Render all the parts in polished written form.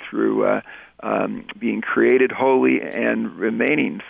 through being created holy and remaining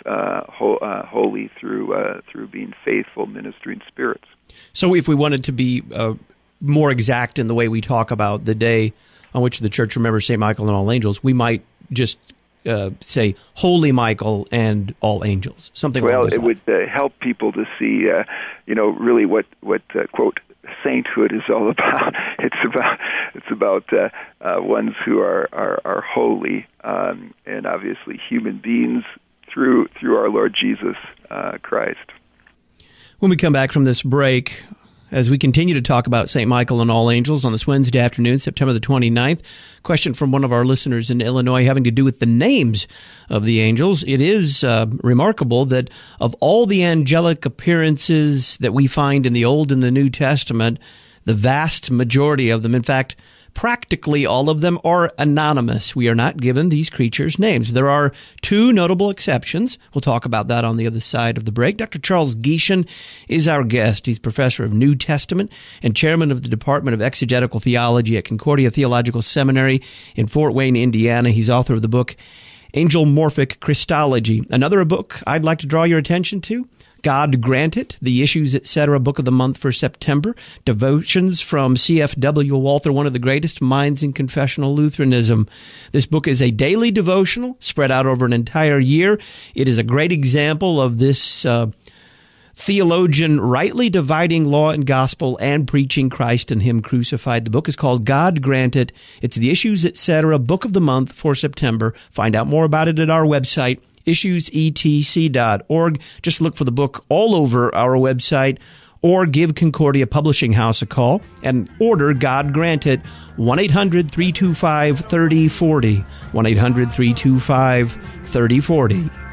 holy through being faithful ministering spirits. So if we wanted to be more exact in the way we talk about the day on which the church remembers St. Michael and all angels, we might just say Holy Michael and all angels, something like that. Well, it would help people to see, really what quote, sainthood is all about. It's about ones who are holy, and obviously human beings through our Lord Jesus Christ. When we come back from this break, as we continue to talk about St. Michael and all angels on this Wednesday afternoon, September the 29th, question from one of our listeners in Illinois having to do with the names of the angels. It is remarkable that of all the angelic appearances that we find in the Old and the New Testament, the vast majority of them, in fact, practically all of them, are anonymous. We are not given these creatures' names. There are two notable exceptions. We'll talk about that on the other side of the break. Dr. Charles Gieschen is our guest. He's professor of New Testament and chairman of the Department of Exegetical Theology at Concordia Theological Seminary in Fort Wayne, Indiana. He's author of the book Angelomorphic Christology. Another book I'd like to draw your attention to, God Grant It, The Issues, Etc., Book of the Month for September. Devotions from C.F.W. Walther, one of the greatest minds in confessional Lutheranism. This book is a daily devotional spread out over an entire year. It is a great example of this theologian rightly dividing law and gospel and preaching Christ and Him crucified. The book is called God Grant It. It's The Issues, Etc., Book of the Month for September. Find out more about it at our website, issuesetc.org. Just look for the book all over our website, or give Concordia Publishing House a call and order God Grant It, 1-800-325-3040, 1-800-325-3040.